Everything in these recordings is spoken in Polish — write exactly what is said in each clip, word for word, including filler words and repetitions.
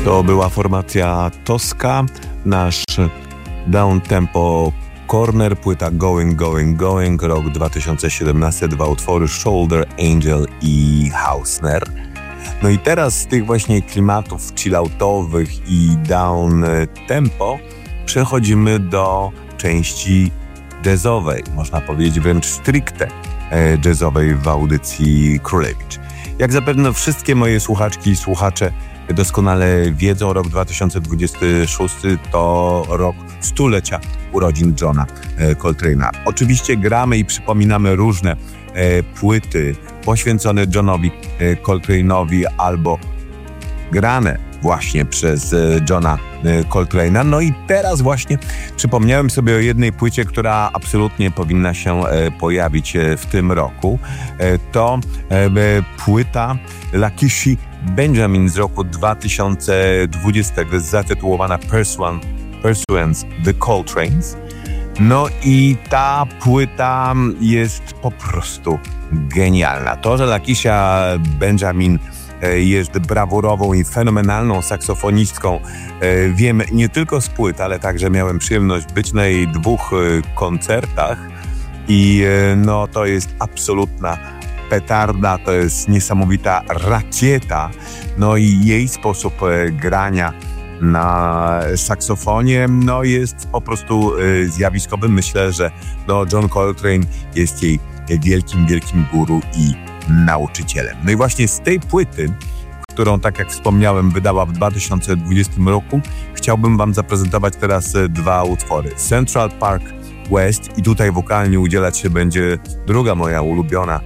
To była formacja Tosca, nasz down-tempo corner, płyta Going, Going, Going, rok dwa tysiące siedemnasty, dwa utwory Shoulder, Angel i Hausner. No i teraz z tych właśnie klimatów chilloutowych i down-tempo przechodzimy do części jazzowej, można powiedzieć wręcz stricte jazzowej w audycji Królewicz. Jak zapewne wszystkie moje słuchaczki i słuchacze doskonale wiedzą, rok dwa tysiące dwudziesty szósty to rok stulecia urodzin Johna Coltrane'a. Oczywiście gramy i przypominamy różne e, płyty poświęcone Johnowi e, Coltrane'owi albo grane właśnie przez e, Johna e, Coltrane'a. No i teraz właśnie przypomniałem sobie o jednej płycie, która absolutnie powinna się e, pojawić e, w tym roku. E, to e, płyta Lakishi Benjamin z roku dwa tysiące dwudziestego, zatytułowana Pursuance, Pursuance The Coltranes. No i ta płyta jest po prostu genialna. To, że Lakisha Benjamin jest brawurową i fenomenalną saksofonistką, wiem nie tylko z płyt, ale także miałem przyjemność być na jej dwóch koncertach i no to jest absolutna petarda, to jest niesamowita rakieta, no i jej sposób grania na saksofonie no jest po prostu zjawiskowy. Myślę, że no John Coltrane jest jej wielkim, wielkim guru i nauczycielem. No i właśnie z tej płyty, którą, tak jak wspomniałem, wydała w dwa tysiące dwudziestym roku, chciałbym wam zaprezentować teraz dwa utwory. Central Park West i tutaj wokalnie udzielać się będzie druga moja ulubiona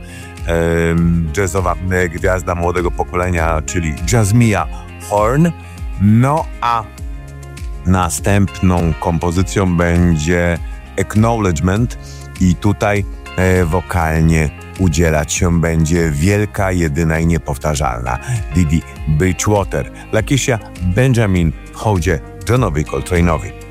jazzowa gwiazda młodego pokolenia, czyli Jazmia Horn. No a następną kompozycją będzie Acknowledgement i tutaj e, wokalnie udzielać się będzie wielka, jedyna i niepowtarzalna Didi Bridgewater. Lakisha Benjamin w hołdzie Johnowi Coltrane'owi.